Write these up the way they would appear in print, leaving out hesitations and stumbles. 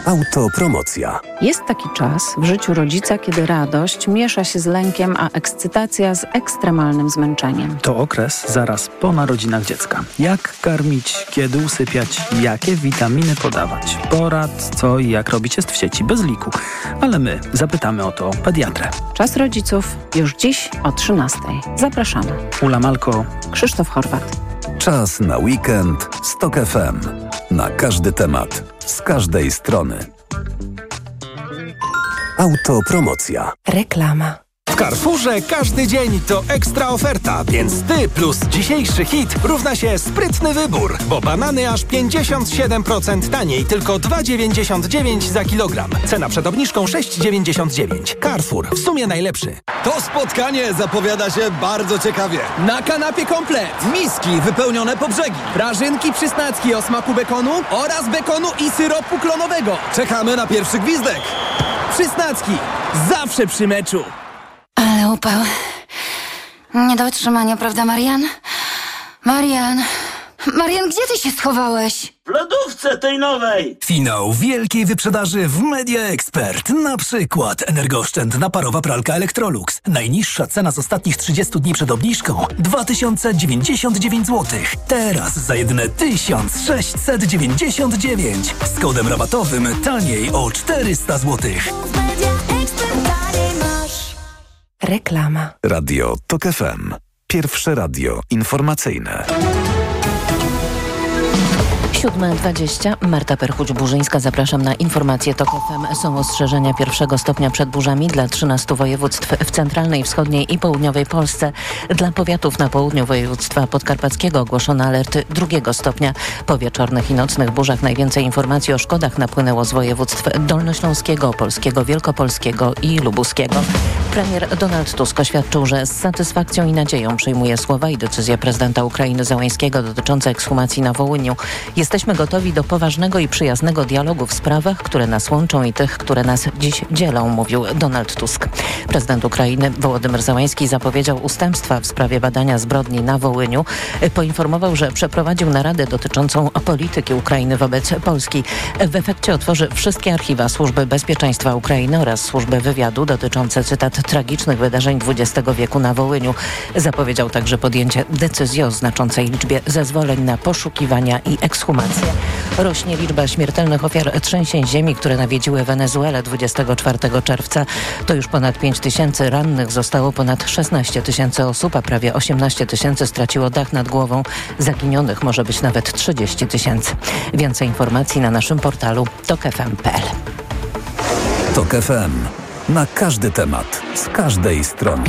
Autopromocja. Jest taki czas w życiu rodzica, kiedy radość miesza się z lękiem, a ekscytacja z ekstremalnym zmęczeniem. To okres zaraz po narodzinach dziecka. Jak karmić, kiedy usypiać, jakie witaminy podawać. Porad, co i jak robić jest w sieci bez liku. Ale my zapytamy o to pediatrę. Czas rodziców już dziś o 13:00. Zapraszamy. Ula Malko, Krzysztof Horwat. Czas na weekend z TOK FM. Na każdy temat, z każdej strony. Autopromocja. Reklama. W Carrefourze każdy dzień to ekstra oferta, więc ty plus dzisiejszy hit równa się sprytny wybór, bo banany aż 57% taniej, tylko 2,99 za kilogram. Cena przed obniżką 6,99. Carrefour, w sumie najlepszy. To spotkanie zapowiada się bardzo ciekawie. Na kanapie komplet. Miski wypełnione po brzegi. Prażynki przysnacki o smaku bekonu oraz bekonu i syropu klonowego. Czekamy na pierwszy gwizdek. Przysnacki. Zawsze przy meczu. Ale upał. Nie do wytrzymania, prawda, Marian? Marian, gdzie ty się schowałeś? W lodówce tej nowej! Finał wielkiej wyprzedaży w Media Expert. Na przykład energooszczędna parowa pralka Electrolux. Najniższa cena z ostatnich 30 dni przed obniżką 2099 zł. Teraz za jedyne 1699. Z kodem rabatowym taniej o 400 zł. Reklama. Radio TOK FM. Pierwsze radio informacyjne. 7:20. Marta Perchuć-Burzyńska. Zapraszam na informacje TOK FM. Są ostrzeżenia pierwszego stopnia przed burzami dla 13 województw w centralnej, wschodniej i południowej Polsce. Dla powiatów na południu województwa podkarpackiego ogłoszono alerty drugiego stopnia. Po wieczornych i nocnych burzach najwięcej informacji o szkodach napłynęło z województw dolnośląskiego, opolskiego, wielkopolskiego i lubuskiego. Premier Donald Tusk oświadczył, że z satysfakcją i nadzieją przyjmuje słowa i decyzję prezydenta Ukrainy Zełańskiego dotyczące ekshumacji na Wołyniu. Jesteśmy gotowi do poważnego i przyjaznego dialogu w sprawach, które nas łączą i tych, które nas dziś dzielą, mówił Donald Tusk. Prezydent Ukrainy Wołodymyr Zełański zapowiedział ustępstwa w sprawie badania zbrodni na Wołyniu. Poinformował, że przeprowadził naradę dotyczącą polityki Ukrainy wobec Polski. W efekcie otworzy wszystkie archiwa Służby Bezpieczeństwa Ukrainy oraz Służby Wywiadu dotyczące, cytat, tragicznych wydarzeń XX wieku na Wołyniu. Zapowiedział także podjęcie decyzji o znaczącej liczbie zezwoleń na poszukiwania i ekshumacje. Rośnie liczba śmiertelnych ofiar trzęsień ziemi, które nawiedziły Wenezuelę 24 czerwca. To już ponad 5 tysięcy, rannych zostało ponad 16 tysięcy osób, a prawie 18 tysięcy straciło dach nad głową. Zaginionych może być nawet 30 tysięcy. Więcej informacji na naszym portalu tokfm.pl. TOK FM. Na każdy temat, z każdej strony.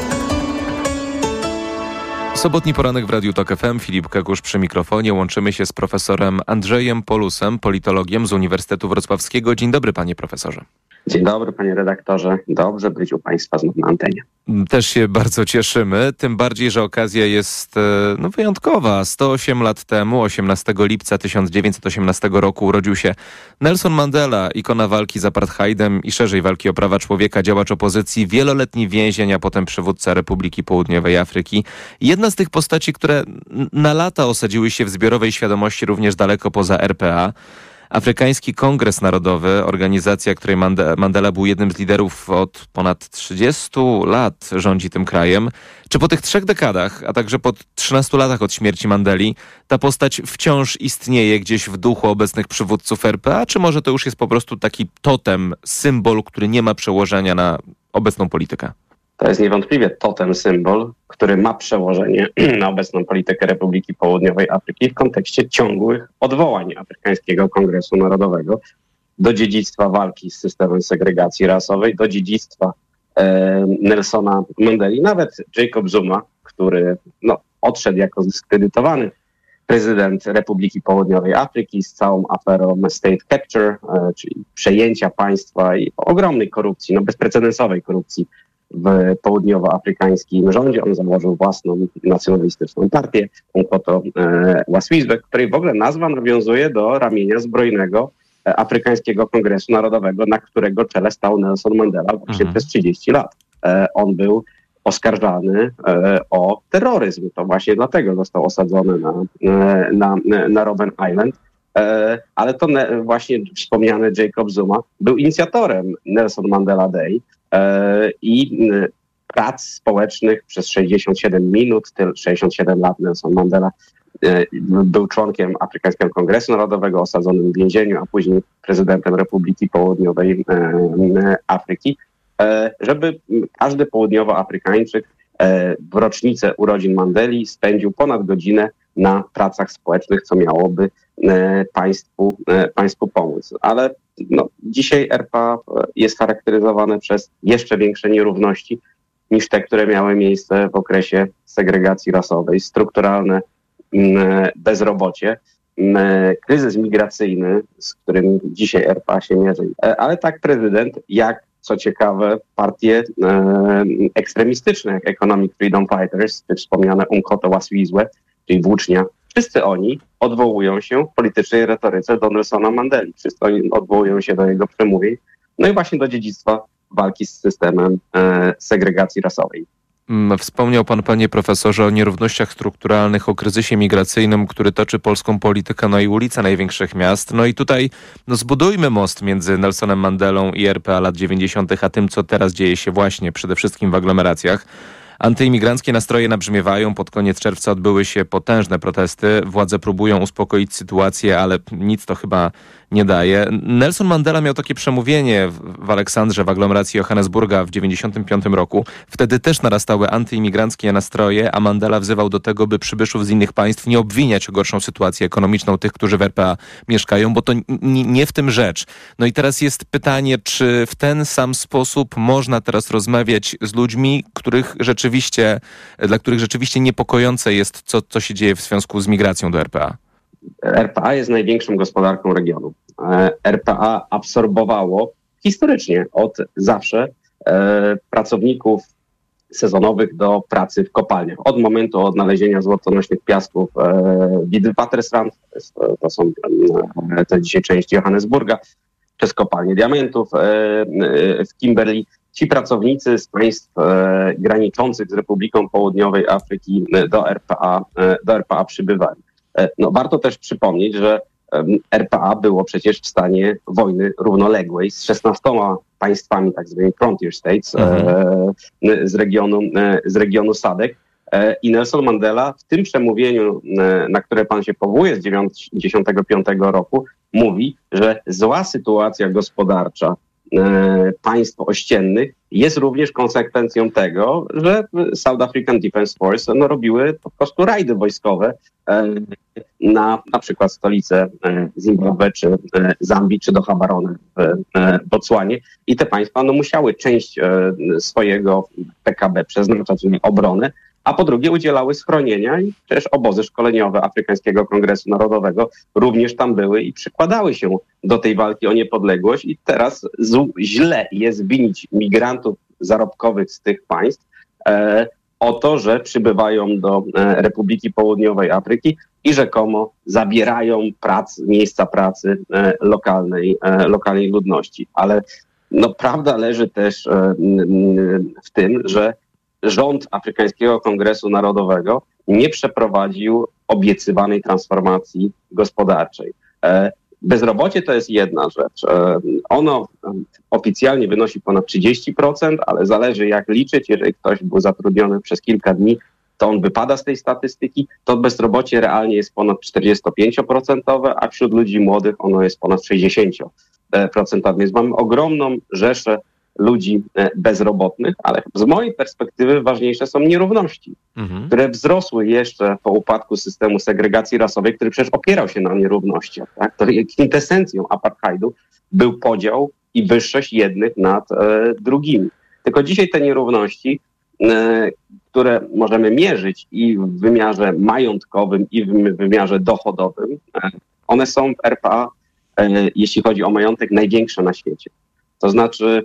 Sobotni poranek w Radiu TOK FM. Filip Kakusz przy mikrofonie. Łączymy się z profesorem Andrzejem Polusem, politologiem z Uniwersytetu Wrocławskiego. Dzień dobry, panie profesorze. Dzień dobry, panie redaktorze. Dobrze być u państwa znów na antenie. Też się bardzo cieszymy, tym bardziej, że okazja jest wyjątkowa. 108 lat temu, 18 lipca 1918 roku urodził się Nelson Mandela, ikona walki z apartheidem i szerzej walki o prawa człowieka, działacz opozycji, wieloletni więzień, a potem przywódca Republiki Południowej Afryki. Jedna z tych postaci, które na lata osadziły się w zbiorowej świadomości również daleko poza RPA. Afrykański Kongres Narodowy, organizacja, której Mandela był jednym z liderów od ponad 30 lat, rządzi tym krajem. Czy po tych 3 dekadach, a także po 13 latach od śmierci Mandeli, ta postać wciąż istnieje gdzieś w duchu obecnych przywódców RPA, czy może to już jest po prostu taki totem, symbol, który nie ma przełożenia na obecną politykę? To jest niewątpliwie totem, symbol, który ma przełożenie na obecną politykę Republiki Południowej Afryki w kontekście ciągłych odwołań Afrykańskiego Kongresu Narodowego do dziedzictwa walki z systemem segregacji rasowej, do dziedzictwa Nelsona Mandeli. Nawet Jacob Zuma, który odszedł jako zdyskredytowany prezydent Republiki Południowej Afryki z całą aferą State Capture, czyli przejęcia państwa i ogromnej korupcji, bezprecedensowej korupcji w południowoafrykańskim rządzie. On założył własną nacjonalistyczną partię, Umkhonto Wesley, której w ogóle nazwa nawiązuje do ramienia zbrojnego Afrykańskiego Kongresu Narodowego, na którego czele stał Nelson Mandela właśnie przez 30 lat. On był oskarżany o terroryzm. To właśnie dlatego został osadzony na Robben Island. Ale to właśnie wspomniany Jacob Zuma był inicjatorem Nelson Mandela Day i prac społecznych przez 67 minut, 67 lat Nelson Mandela był członkiem Afrykańskiego Kongresu Narodowego, osadzonym w więzieniu, a później prezydentem Republiki Południowej Afryki, żeby każdy południowoafrykańczyk w rocznicę urodzin Mandeli spędził ponad godzinę na pracach społecznych, co miałoby państwu pomóc. Ale dzisiaj RPA jest charakteryzowane przez jeszcze większe nierówności niż te, które miały miejsce w okresie segregacji rasowej, strukturalne bezrobocie, kryzys migracyjny, z którym dzisiaj RPA się mierzy, ale tak prezydent, jak co ciekawe partie ekstremistyczne, jak Economic Freedom Fighters, czy wspomniane Umkhonto we Sizwe, czyli włócznia, wszyscy oni odwołują się w politycznej retoryce do Nelsona Mandeli, wszyscy oni odwołują się do jego przemówień, no i właśnie do dziedzictwa walki z systemem segregacji rasowej. Wspomniał pan, panie profesorze, o nierównościach strukturalnych, o kryzysie migracyjnym, który toczy polską politykę, i ulice największych miast. I tutaj zbudujmy most między Nelsonem Mandelą i RPA lat 90., a tym, co teraz dzieje się właśnie przede wszystkim w aglomeracjach. Antyimigranckie nastroje nabrzmiewają. Pod koniec czerwca odbyły się potężne protesty. Władze próbują uspokoić sytuację, ale nic to chyba nie daje. Nelson Mandela miał takie przemówienie w Aleksandrze, w aglomeracji Johannesburga w 1995 roku. Wtedy też narastały antyimigranckie nastroje, a Mandela wzywał do tego, by przybyszów z innych państw nie obwiniać o gorszą sytuację ekonomiczną tych, którzy w RPA mieszkają, bo to nie w tym rzecz. I teraz jest pytanie, czy w ten sam sposób można teraz rozmawiać z ludźmi, dla których rzeczywiście niepokojące jest, co się dzieje w związku z migracją do RPA? RPA jest największą gospodarką regionu. RPA absorbowało historycznie od zawsze pracowników sezonowych do pracy w kopalniach. Od momentu odnalezienia złotonośnych piasków w Witwatersrand, to są to dzisiaj część Johannesburga, przez kopalnie diamentów w Kimberley. Ci pracownicy z państw graniczących z Republiką Południowej Afryki do RPA przybywali. Warto też przypomnieć, że RPA było przecież w stanie wojny równoległej z 16 państwami, tak zwanymi frontier states, z regionu SADC. I Nelson Mandela w tym przemówieniu, na które pan się powołuje z 1995 roku, mówi, że zła sytuacja gospodarcza państw ościennych jest również konsekwencją tego, że South African Defence Force robiły po prostu rajdy wojskowe na przykład stolicę Zimbabwe, czy Zambii, czy do Gaborone w Botswanie. I te państwa musiały część swojego PKB przeznaczać na obronę, a po drugie udzielały schronienia i też obozy szkoleniowe Afrykańskiego Kongresu Narodowego również tam były i przykładały się do tej walki o niepodległość. I teraz źle jest winić migrantów zarobkowych z tych państw o to, że przybywają do Republiki Południowej Afryki i rzekomo zabierają miejsca pracy lokalnej ludności. Ale prawda leży też w tym, że rząd Afrykańskiego Kongresu Narodowego nie przeprowadził obiecywanej transformacji gospodarczej. Bezrobocie to jest jedna rzecz. Ono oficjalnie wynosi ponad 30%, ale zależy jak liczyć. Jeżeli ktoś był zatrudniony przez kilka dni, to on wypada z tej statystyki. To bezrobocie realnie jest ponad 45%, a wśród ludzi młodych ono jest ponad 60%. Więc mamy ogromną rzeszę ludzi bezrobotnych, ale z mojej perspektywy ważniejsze są nierówności, które wzrosły jeszcze po upadku systemu segregacji rasowej, który przecież opierał się na nierównościach. Tak? To kwintesencją apartheidu był podział i wyższość jednych nad drugimi. Tylko dzisiaj te nierówności, które możemy mierzyć i w wymiarze majątkowym, i w wymiarze dochodowym, one są w RPA, jeśli chodzi o majątek, największe na świecie. To znaczy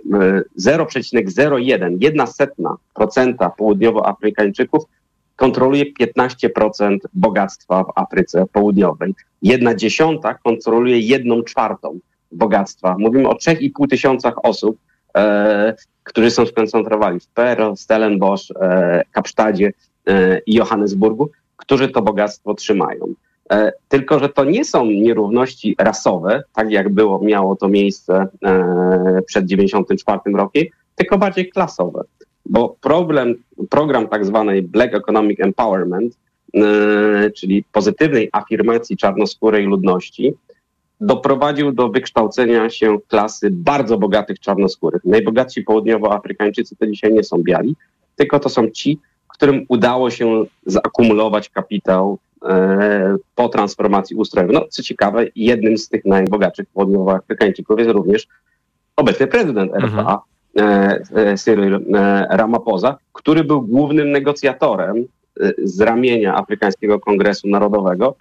0,01% południowoafrykańczyków kontroluje 15% bogactwa w Afryce Południowej. 1/10 kontroluje 1/4 bogactwa. Mówimy o 3,5 tysiącach osób, którzy są skoncentrowani w Pero, Stellenbosch, Kapsztadzie i Johannesburgu, którzy to bogactwo trzymają. Tylko że to nie są nierówności rasowe, tak jak miało to miejsce przed 1994 rokiem, tylko bardziej klasowe. Bo program tak zwanej Black Economic Empowerment, czyli pozytywnej afirmacji czarnoskórej ludności, doprowadził do wykształcenia się klasy bardzo bogatych czarnoskórych. Najbogatsi południowoafrykańczycy to dzisiaj nie są biali, tylko to są ci, którym udało się zaakumulować kapitał po transformacji ustrojowej. No, co ciekawe, jednym z tych najbogatszych południowoafrykańczyków jest również obecny prezydent RPA, Cyril Ramaphosa, który był głównym negocjatorem z ramienia Afrykańskiego Kongresu Narodowego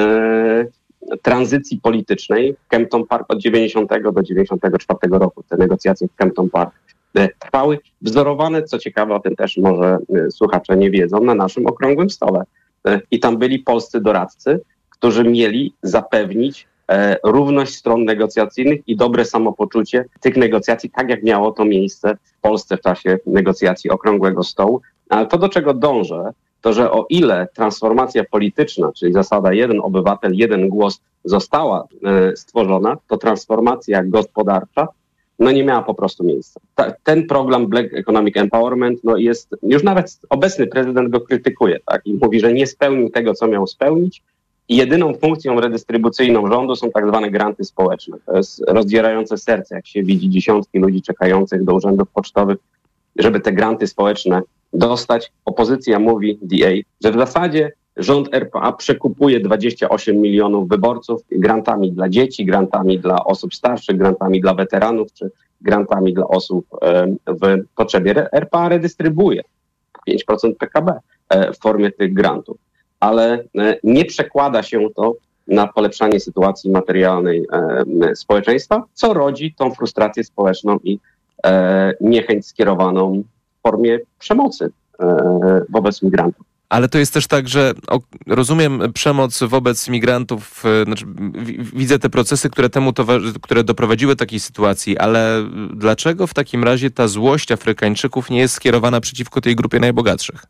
tranzycji politycznej w Kempton Park od 90 do 94 roku. Te negocjacje w Kempton Park trwały, wzorowane, co ciekawe, o tym też może słuchacze nie wiedzą, na naszym okrągłym stole. I tam byli polscy doradcy, którzy mieli zapewnić równość stron negocjacyjnych i dobre samopoczucie tych negocjacji, tak jak miało to miejsce w Polsce w czasie negocjacji okrągłego stołu. Ale to, do czego dążę, to że o ile transformacja polityczna, czyli zasada jeden obywatel, jeden głos została stworzona, to transformacja gospodarcza nie miała po prostu miejsca. Ten program Black Economic Empowerment jest, już nawet obecny prezydent go krytykuje, tak? I mówi, że nie spełnił tego, co miał spełnić i jedyną funkcją redystrybucyjną rządu są tak zwane granty społeczne. To jest rozdzierające serce, jak się widzi dziesiątki ludzi czekających do urzędów pocztowych, żeby te granty społeczne dostać. Opozycja mówi, DA, że w zasadzie rząd RPA przekupuje 28 milionów wyborców grantami dla dzieci, grantami dla osób starszych, grantami dla weteranów, czy grantami dla osób w potrzebie. RPA redystrybuuje 5% PKB w formie tych grantów, ale nie przekłada się to na polepszanie sytuacji materialnej społeczeństwa, co rodzi tą frustrację społeczną i niechęć skierowaną w formie przemocy wobec migrantów. Ale to jest też tak, że rozumiem przemoc wobec migrantów, widzę te procesy, które doprowadziły do takiej sytuacji, ale dlaczego w takim razie ta złość Afrykańczyków nie jest skierowana przeciwko tej grupie najbogatszych?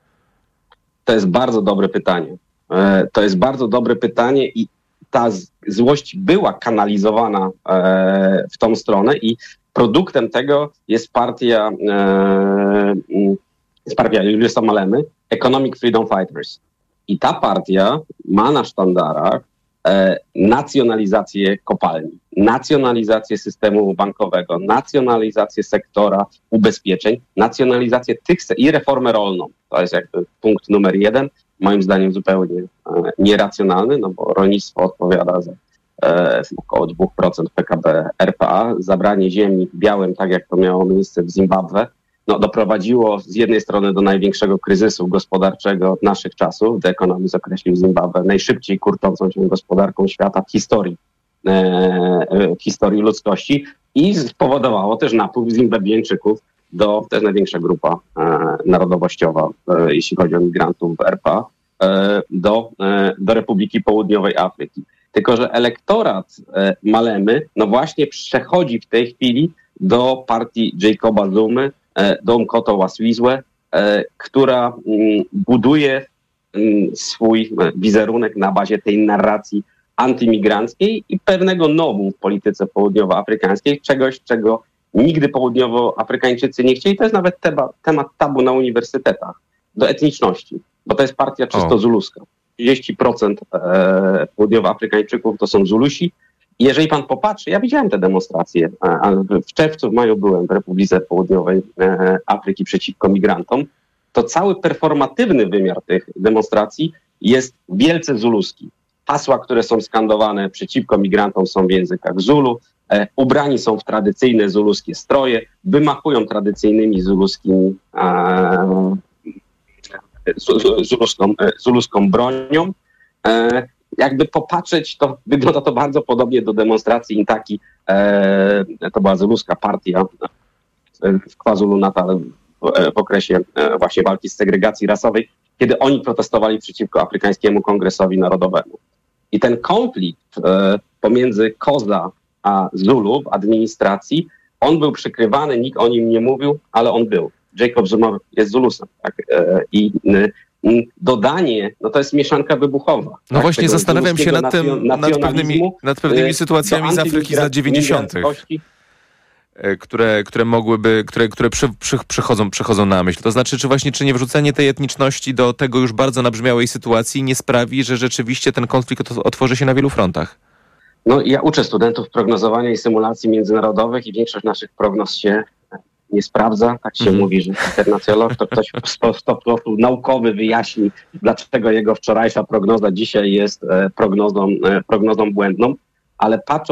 To jest bardzo dobre pytanie. I ta złość była kanalizowana w tą stronę i produktem tego jest partia Juliusa Malemy, Economic Freedom Fighters. I ta partia ma na sztandarach nacjonalizację kopalni, nacjonalizację systemu bankowego, nacjonalizację sektora ubezpieczeń, nacjonalizację i reformę rolną. To jest jakby punkt numer 1, moim zdaniem zupełnie nieracjonalny, bo rolnictwo odpowiada za około 2% PKB RPA. Zabranie ziemi białym, tak jak to miało miejsce w Zimbabwe, doprowadziło z jednej strony do największego kryzysu gospodarczego naszych czasów. The Economist określił Zimbabwe najszybciej kurczącą się gospodarką świata w historii ludzkości i spowodowało też napływ Zimbabwijczyków to jest największa grupa narodowościowa, jeśli chodzi o migrantów w RPA, do Republiki Południowej Afryki. Tylko że elektorat Malemy właśnie przechodzi w tej chwili do partii Jacoba Zumy, do Umkhonto we Sizwe, która buduje swój wizerunek na bazie tej narracji antymigranckiej i pewnego novum w polityce południowoafrykańskiej, czegoś, czego nigdy południowoafrykańczycy nie chcieli. To jest nawet temat tabu na uniwersytetach, do etniczności, bo to jest partia czysto zuluska. 30% południowoafrykańczyków to są Zulusi. I jeżeli pan popatrzy, ja widziałem te demonstracje, w czerwcu, w maju byłem w Republice Południowej Afryki przeciwko migrantom, to cały performatywny wymiar tych demonstracji jest wielce zuluski. Hasła, które są skandowane przeciwko migrantom, są w językach Zulu, ubrani są w tradycyjne zuluskie stroje, wymachują tradycyjnymi zuluską bronią. Jakby popatrzeć, to wygląda to bardzo podobnie do demonstracji Intaki. To była zuluska partia w KwaZulu-Natal w okresie właśnie walki z segregacji rasowej, kiedy oni protestowali przeciwko Afrykańskiemu Kongresowi Narodowemu. I ten konflikt pomiędzy Koza a Zulu w administracji, on był przykrywany, nikt o nim nie mówił, ale on był. Jacob Zuma jest Zulusem. Tak? I dodanie, to jest mieszanka wybuchowa. No tak? właśnie zastanawiam się nad pewnymi sytuacjami z Afryki z lat 90., które mogłyby, które przychodzą na myśl. To znaczy, czy nie wrzucenie tej etniczności do tego już bardzo nabrzmiałej sytuacji nie sprawi, że rzeczywiście ten konflikt otworzy się na wielu frontach? Ja uczę studentów prognozowania i symulacji międzynarodowych i większość naszych prognoz się nie sprawdza. Tak się mówi, że internacjolog to ktoś w sposób naukowy wyjaśni, dlaczego jego wczorajsza prognoza dzisiaj jest prognozą błędną, ale patrząc